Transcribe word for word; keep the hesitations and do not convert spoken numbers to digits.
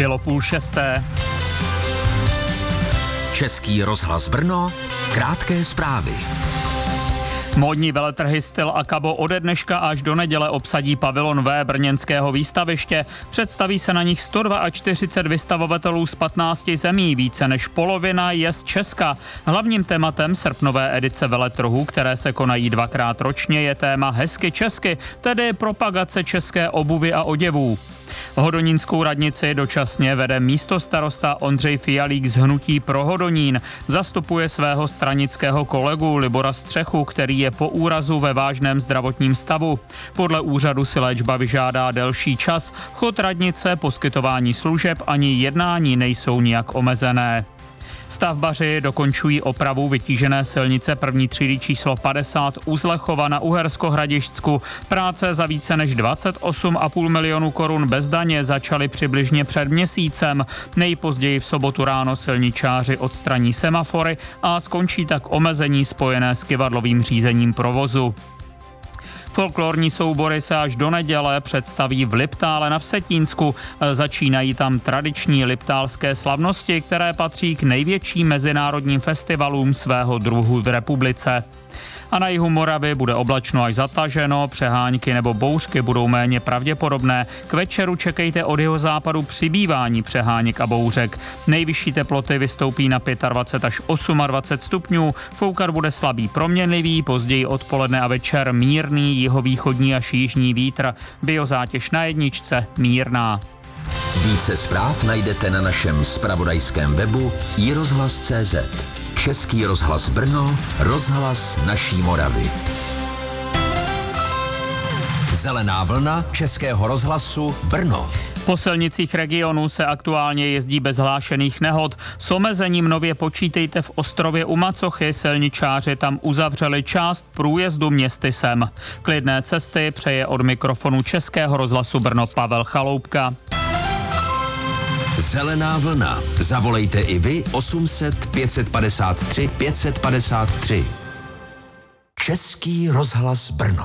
Bylo půl šesté. Český rozhlas Brno, krátké zprávy. Módní veletrhy Styl a Kabo ode dneška až do neděle obsadí pavilon V brněnského výstaviště. Představí se na nich sto čtyřicet dva vystavovatelů z patnácti zemí, více než polovina je z Česka. Hlavním tématem srpnové edice veletrhů, které se konají dvakrát ročně, je téma Hezky česky, tedy propagace české obuvy a oděvů. Hodonínskou radnici dočasně vede místostarosta Ondřej Fialík z hnutí Pro Hodonín. Zastupuje svého stranického kolegu Libora Střechu, který je po úrazu ve vážném zdravotním stavu. Podle úřadu si léčba vyžádá delší čas. Chod radnice, poskytování služeb ani jednání nejsou nijak omezené. Stavbaři dokončují opravu vytížené silnice první třídy číslo padesát u Zlechova na Uhersko-Hradišťsku. Práce za více než dvacet osm a půl milionu korun bez daně začaly přibližně před měsícem. Nejpozději v sobotu ráno silničáři odstraní semafory a skončí tak omezení spojené s kyvadlovým řízením provozu. Folklorní soubory se až do neděle představí v Liptále na Vsetínsku. Začínají tam tradiční liptálské slavnosti, které patří k největším mezinárodním festivalům svého druhu v republice. A na jihu Moravy bude oblačno až zataženo, přehánky nebo bouřky budou méně pravděpodobné. K večeru čekejte od jihozápadu přibývání přeháněk a bouřek. Nejvyšší teploty vystoupí na dvacet pět až dvacet osm stupňů, foukat bude slabý proměnlivý, později odpoledne a večer mírný jihovýchodní až jižní vítr. Biozátěž na jedničce mírná. Více zpráv najdete na našem zpravodajském webu i rozhlas tečka cé zet. Český rozhlas Brno, rozhlas naší Moravy. Zelená vlna Českého rozhlasu Brno. Po silnicích regionu se aktuálně jezdí bez hlášených nehod. S omezením nově počítejte v Ostrově u Macochy, silničáři tam uzavřeli část průjezdu městy sem. Klidné cesty přeje od mikrofonu Českého rozhlasu Brno Pavel Chaloupka. Zelená vlna. Zavolejte i vy osm set pět padesát tři pět padesát tři. Český rozhlas Brno.